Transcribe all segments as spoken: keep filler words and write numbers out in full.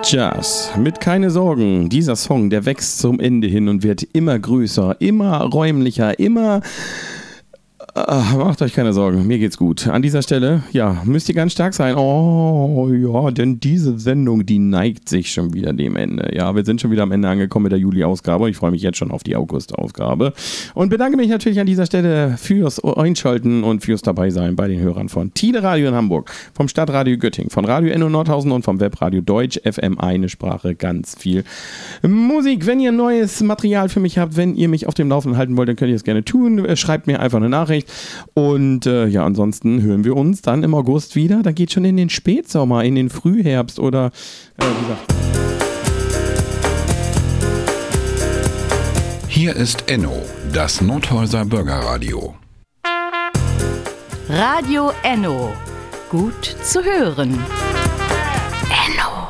Jazz mit Keine Sorgen. Dieser Song, der wächst zum Ende hin und wird immer größer, immer räumlicher, immer... Ach, macht euch keine Sorgen, mir geht's gut. An dieser Stelle, ja, müsst ihr ganz stark sein. Oh, ja, denn diese Sendung, die neigt sich schon wieder dem Ende. Ja, wir sind schon wieder am Ende angekommen mit der Juli-Ausgabe. Ich freue mich jetzt schon auf die August-Ausgabe. Und bedanke mich natürlich an dieser Stelle fürs Einschalten und fürs Dabeisein bei den Hörern von Tide Radio in Hamburg, vom Stadtradio Göttingen, von Radio Enno Nordhausen und vom Webradio Deutsch F M, eine Sprache, ganz viel Musik. Wenn ihr neues Material für mich habt, wenn ihr mich auf dem Laufenden halten wollt, dann könnt ihr es gerne tun. Schreibt mir einfach eine Nachricht. Und äh, ja, ansonsten hören wir uns dann im August wieder. Dann geht schon in den Spätsommer, in den Frühherbst oder äh, wie gesagt. Hier ist Enno, das Nordhäuser Bürgerradio. Radio Enno. Gut zu hören. Enno.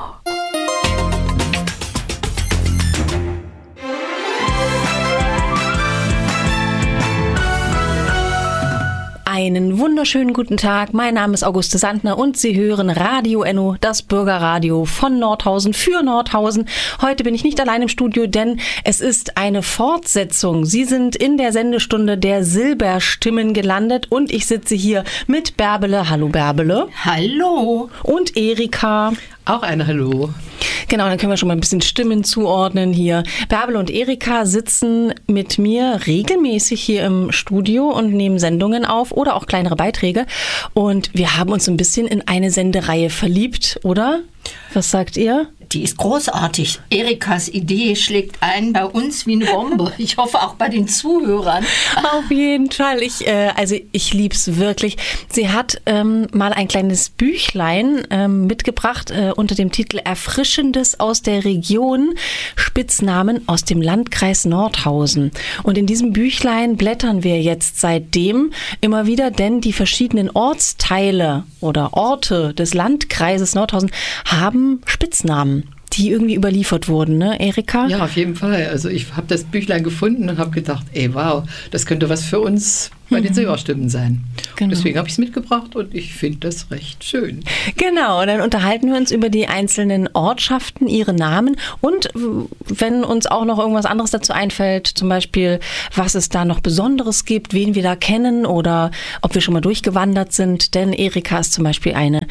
Einen wunderschönen guten Tag. Mein Name ist Auguste Sandner und Sie hören Radio Enno, das Bürgerradio von Nordhausen für Nordhausen. Heute bin ich nicht allein im Studio, denn es ist eine Fortsetzung. Sie sind in der Sendestunde der Silberstimmen gelandet und ich sitze hier mit Bärbele. Hallo Bärbele. Hallo. Und Erika. Auch ein Hallo. Genau, dann können wir schon mal ein bisschen Stimmen zuordnen hier. Bärbele und Erika sitzen mit mir regelmäßig hier im Studio und nehmen Sendungen auf oder auch kleinere Beiträge. Und wir haben uns ein bisschen in eine Sendereihe verliebt, oder? Was sagt ihr? Die ist großartig. Erikas Idee schlägt ein bei uns wie eine Bombe. Ich hoffe auch bei den Zuhörern. Auf jeden Fall. Ich, äh, also ich lieb's wirklich. Sie hat ähm, mal ein kleines Büchlein ähm, mitgebracht äh, unter dem Titel Erfrischendes aus der Region, Spitznamen aus dem Landkreis Nordhausen. Und in diesem Büchlein blättern wir jetzt seitdem immer wieder, denn die verschiedenen Ortsteile oder Orte des Landkreises Nordhausen haben Spitznamen, die irgendwie überliefert wurden, ne, Erika? Ja, auf jeden Fall. Also ich habe das Büchlein gefunden und habe gedacht, ey, wow, das könnte was für uns bei den Silberstimmen sein. Genau. Deswegen habe ich es mitgebracht und ich finde das recht schön. Genau, dann unterhalten wir uns über die einzelnen Ortschaften, ihre Namen und wenn uns auch noch irgendwas anderes dazu einfällt, zum Beispiel, was es da noch Besonderes gibt, wen wir da kennen oder ob wir schon mal durchgewandert sind, denn Erika ist zum Beispiel eine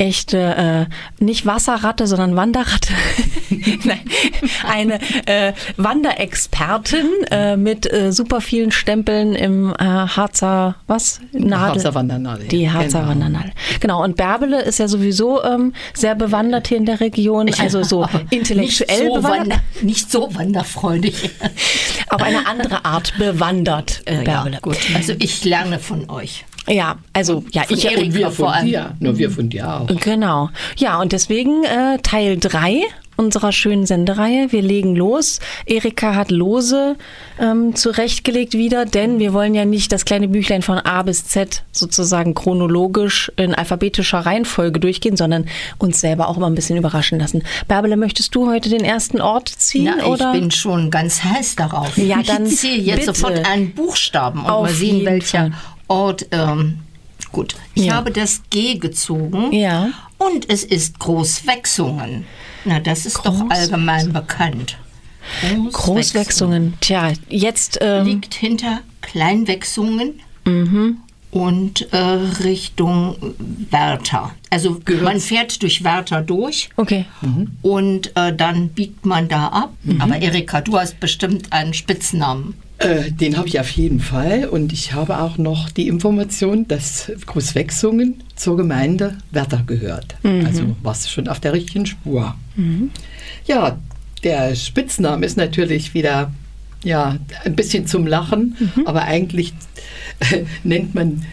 echte, äh, nicht Wasserratte, sondern Wanderratte. Nein, eine äh, Wanderexpertin äh, mit äh, super vielen Stempeln im äh, Harzer, was? Nadel. Harzer Wandernadel. Die Harzer genau. Wandernadel. Genau, und Bärbele ist ja sowieso ähm, sehr bewandert hier in der Region, also so intellektuell nicht so bewandert. Wander, nicht so wanderfreudig. Auf eine andere Art bewandert, äh, Bärbele. Ja, gut. Also ich lerne von euch. Ja, also ja, von ich Erika und wir vor von allem. dir. Nur wir von dir auch. Genau. Ja, und deswegen äh, Teil drei unserer schönen Sendereihe. Wir legen los. Erika hat Lose ähm, zurechtgelegt wieder, denn wir wollen ja nicht das kleine Büchlein von A bis Z sozusagen chronologisch in alphabetischer Reihenfolge durchgehen, sondern uns selber auch mal ein bisschen überraschen lassen. Bärbele, möchtest du heute den ersten Ort ziehen? Na, oder? Ich bin schon ganz heiß darauf. Ja, dann ich ziehe jetzt bitte. sofort einen Buchstaben und Auf mal sehen, jeden welcher Fall. Ort... Ähm, gut, ich Ja. habe das G gezogen Ja. und es ist Großwechsungen. Na, das ist Groß- doch allgemein bekannt. Großwechsungen. Tja, jetzt ähm, Liegt hinter Kleinwechsungen mhm. und äh, Richtung Wärter. Also man fährt durch Wärter durch okay. und äh, dann biegt man da ab. Aber Erika, du hast bestimmt einen Spitznamen. Äh, den habe ich auf jeden Fall und ich habe auch noch die Information, dass Großwechsungen zur Gemeinde Wärter gehört. Mhm. Also warst du schon auf der richtigen Spur. Mhm. Ja, der Spitzname ist natürlich wieder ja, ein bisschen zum Lachen, Mhm. aber eigentlich äh, nennt man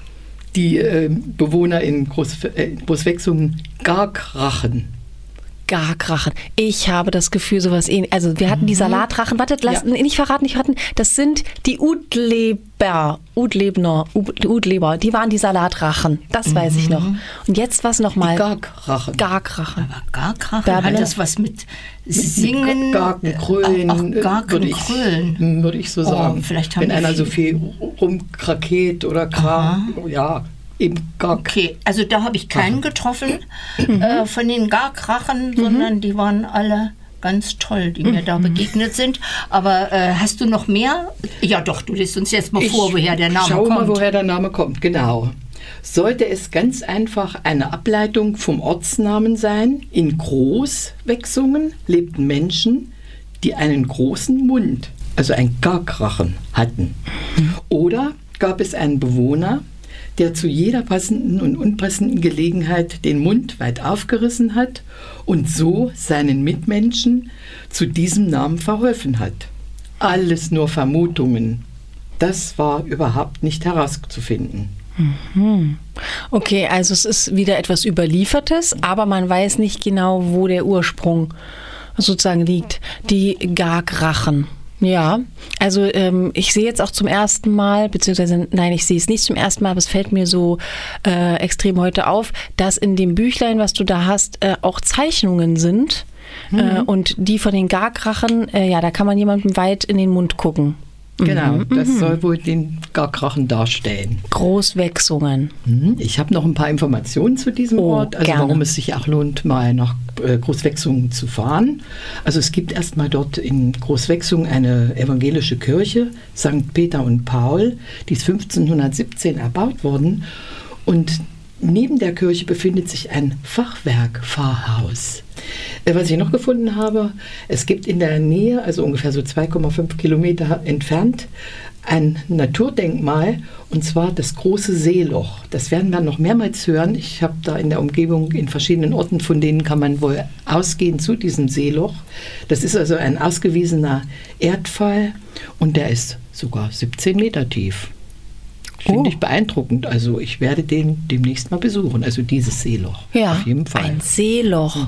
die äh, Bewohner in Groß, äh, Großwechsungen Garkrachen. Garkrachen. Ich habe das Gefühl, sowas ähnlich. Also wir hatten die Salatrachen. Wartet, lasst Ja. nicht verraten, nicht verraten. Das sind die Udleber, Udlebner, Udleber. Die waren die Salatrachen. Das weiß ich noch. Und jetzt was nochmal? Garkrachen. Garkrachen. Aber Garkrachen, Bärbele? hat das was mit Singen? Garkenkrölen, Auch, auch würde ich, Garkenkrölen. würde ich so sagen. Oh, vielleicht haben Wenn die einer viel- so viel rumkrakeelt oder kram, ja, im Gark. Okay, also da habe ich keinen getroffen äh, von den Garkrachen, sondern die waren alle ganz toll, die mir da begegnet sind. Aber äh, hast du noch mehr? Ja doch, du liest uns jetzt mal Ich vor, woher der Name schau kommt. mal, woher der Name kommt, genau. Sollte es ganz einfach eine Ableitung vom Ortsnamen sein, in Großwechsungen lebten Menschen, die einen großen Mund, also ein Garkrachen, hatten. Oder gab es einen Bewohner, der zu jeder passenden und unpassenden Gelegenheit den Mund weit aufgerissen hat und so seinen Mitmenschen zu diesem Namen verholfen hat. Alles nur Vermutungen. Das war überhaupt nicht herauszufinden. Okay, also es ist wieder etwas Überliefertes, aber man weiß nicht genau, wo der Ursprung sozusagen liegt. Die Garkrachen. Ja, also ähm, ich sehe jetzt auch zum ersten Mal, beziehungsweise nein, ich sehe es nicht zum ersten Mal, aber es fällt mir so äh, extrem heute auf, dass in dem Büchlein, was du da hast, äh, auch Zeichnungen sind. Mhm. Äh, und die von den Garkrachen, äh, ja, da kann man jemandem weit in den Mund gucken. Genau, Mhm. das Mhm. soll wohl den Garkrachen darstellen. Großwechsungen. Mhm. Ich habe noch ein paar Informationen zu diesem Oh, Ort, also gerne. warum es sich auch lohnt, mal nach äh, Großwechsungen zu fahren. Also es gibt erstmal dort in Großwechsungen eine evangelische Kirche, Sankt Peter und Paul, die ist fünfzehnhundertsiebzehn erbaut worden. Und neben der Kirche befindet sich ein Fachwerkpfarrhaus. Äh, Was ich noch gefunden habe, es gibt in der Nähe, also ungefähr so zwei Komma fünf Kilometer entfernt, ein Naturdenkmal, und zwar das große Seeloch. Das werden wir noch mehrmals hören. Ich habe da in der Umgebung in verschiedenen Orten, von denen kann man wohl ausgehen zu diesem Seeloch. Das ist also ein ausgewiesener Erdfall und der ist sogar siebzehn Meter tief. Finde Oh. ich beeindruckend. Also ich werde den demnächst mal besuchen, also dieses Seeloch. Ja, Auf jeden Fall. ein Seeloch,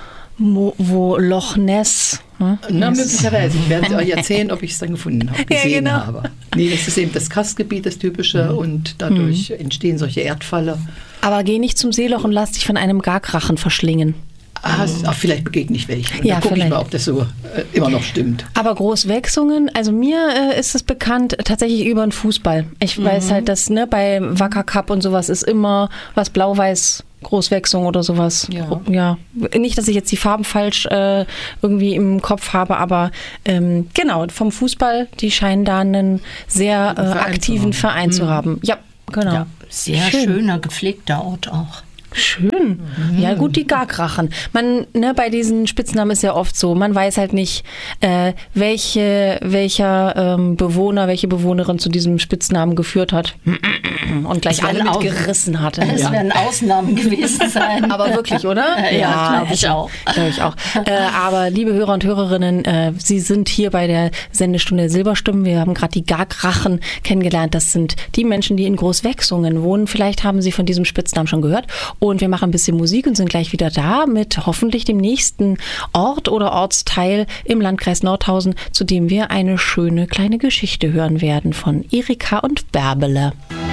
wo, wo Loch Ness. Hm? Na, möglicherweise. Ich werde euch erzählen, ob ich es dann gefunden habe, Ja, gesehen genau. habe. Nee, das ist eben das Karstgebiet, das typische, und dadurch entstehen solche Erdfalle. Aber geh nicht zum Seeloch und lass dich von einem Garkrachen verschlingen. Ah, es- ach, vielleicht begegne ich welchen. Und Ja, dann gucke ich vielleicht. mal, ob das so äh, immer noch stimmt. Aber Großwechsungen, also mir äh, ist es bekannt tatsächlich über den Fußball. Ich weiß halt, dass ne, bei Wacker Cup und sowas ist immer was blau-weiß Großwechslung oder sowas. Ja. ja. Nicht, dass ich jetzt die Farben falsch äh, irgendwie im Kopf habe, aber ähm, genau, vom Fußball, die scheinen da einen sehr äh, Verein zu aktiven haben. Verein zu haben. Ja, genau. Ja, sehr Schön. schöner, gepflegter Ort auch. Schön. Ja gut, die Garkrachen. Man, ne, bei diesen Spitznamen ist ja oft so, man weiß halt nicht, äh, welche, welcher ähm, Bewohner, welche Bewohnerin zu diesem Spitznamen geführt hat und gleich Es alle werden auch- mitgerissen hatte. Es Ja. werden Ausnahmen gewesen sein. Aber wirklich, oder? Ja, glaube ich auch. Glaube ich auch. Äh, aber liebe Hörer und Hörerinnen, äh, Sie sind hier bei der Sendestunde Silberstimmen. Wir haben gerade die Garkrachen kennengelernt. Das sind die Menschen, die in Großwechsungen wohnen. Vielleicht haben Sie von diesem Spitznamen schon gehört. Und wir machen ein bisschen Musik und sind gleich wieder da mit hoffentlich dem nächsten Ort oder Ortsteil im Landkreis Nordhausen, zu dem wir eine schöne kleine Geschichte hören werden von Erika und Bärbele.